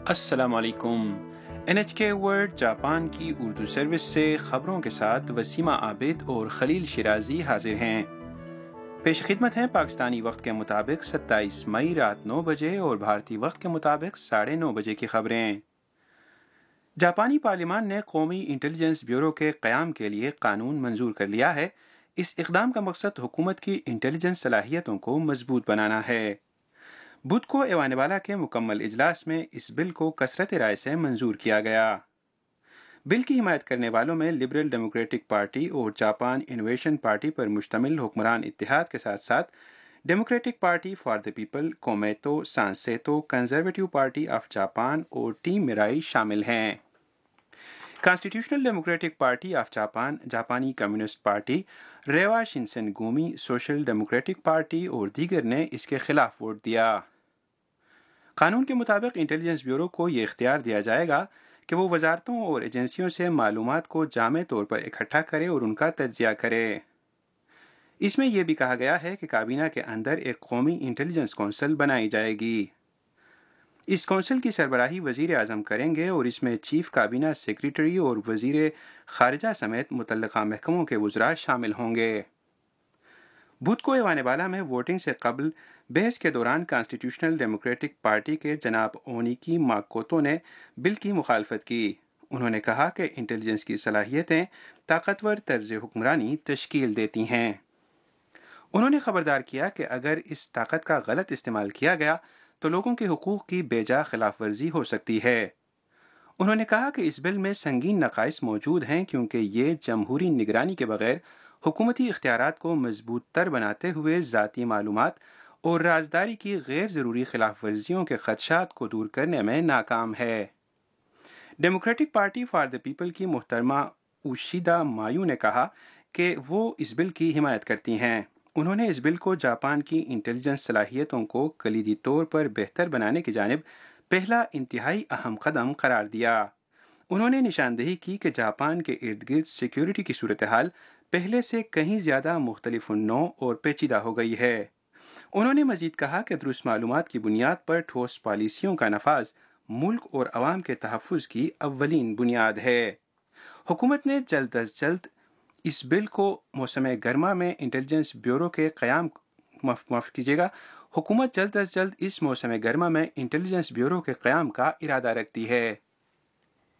السلام علیکم۔ NHK world Japan کی اردو سروس سے خبروں کے ساتھ وسیمہ عابد اور خلیل شیرازی حاضر ہیں۔ پیش خدمت ہیں پاکستانی وقت کے مطابق 27 مئی رات 9 بجے اور بھارتی وقت کے مطابق 9:30 بجے کی خبریں۔ جاپانی پارلیمان نے قومی انٹیلیجنس بیورو کے قیام کے لیے قانون منظور کر لیا ہے۔ اس اقدام کا مقصد حکومت کی انٹیلیجنس صلاحیتوں کو مضبوط بنانا ہے۔ بدھ کو ایوان بالا کے مکمل اجلاس میں اس بل کو کثرت رائے سے منظور کیا گیا۔ بل کی حمایت کرنے والوں میں لبرل ڈیموکریٹک پارٹی اور جاپان انوویشن پارٹی پر مشتمل حکمران اتحاد کے ساتھ ساتھ democratic party for the people, کومیتو سانسیتو، conservative party of Japan اور ٹیم میرائی شامل ہیں۔ Constitutional democratic party of Japan, جاپانی کمیونسٹ پارٹی، ریوا شنسن گومی، سوشل ڈیموکریٹک پارٹی اور دیگر نے اس کے خلاف ووٹ دیا۔ قانون کے مطابق انٹیلیجنس بیورو کو یہ اختیار دیا جائے گا کہ وہ وزارتوں اور ایجنسیوں سے معلومات کو جامع طور پر اکٹھا کرے اور ان کا تجزیہ کرے۔ اس میں یہ بھی کہا گیا ہے کہ کابینہ کے اندر ایک قومی انٹیلیجنس کونسل بنائی جائے گی۔ اس کونسل کی سربراہی وزیر اعظم کریں گے اور اس میں چیف کابینہ سیکریٹری اور وزیر خارجہ سمیت متعلقہ محکموں کے وزراء شامل ہوں گے۔ بدھ کو ایوان بالا میں ووٹنگ سے قبل بحث کے دوران کانسٹیٹیوشنل ڈیموکریٹک پارٹی کے جناب اونیکی ماکوتو نے بل کی مخالفت کی۔ انہوں نے کہا کہ انٹیلیجنس کی صلاحیتیں طاقتور طرز حکمرانی تشکیل دیتی ہیں۔ انہوں نے خبردار کیا کہ اگر اس طاقت کا غلط استعمال کیا گیا تو لوگوں کے حقوق کی بے جا خلاف ورزی ہو سکتی ہے۔ انہوں نے کہا کہ اس بل میں سنگین نقائص موجود ہیں کیونکہ یہ جمہوری نگرانی کے بغیر حکومتی اختیارات کو مضبوط تر بناتے ہوئے ذاتی معلومات اور رازداری کی غیر ضروری خلاف ورزیوں کے خدشات کو دور کرنے میں ناکام ہے۔ Democratic party for the people کی محترمہ اوشیدا مایو نے کہا کہ وہ اس بل کی حمایت کرتی ہیں۔ انہوں نے اس بل کو جاپان کی انٹیلیجنس صلاحیتوں کو کلیدی طور پر بہتر بنانے کی جانب پہلا انتہائی اہم قدم قرار دیا۔ انہوں نے نشاندہی کی کہ جاپان کے ارد گرد سیکیورٹی کی صورتحال پہلے سے کہیں زیادہ مختلف النوع اور پیچیدہ ہو گئی ہے۔ انہوں نے مزید کہا کہ درست معلومات کی بنیاد پر ٹھوس پالیسیوں کا نفاذ ملک اور عوام کے تحفظ کی اولین بنیاد ہے۔ حکومت نے جلد از جلد اس بل کو موسم گرما میں انٹیلیجنس بیورو کے قیام حکومت جلد از جلد اس موسم گرما میں انٹیلیجنس بیورو کے قیام کا ارادہ رکھتی ہے۔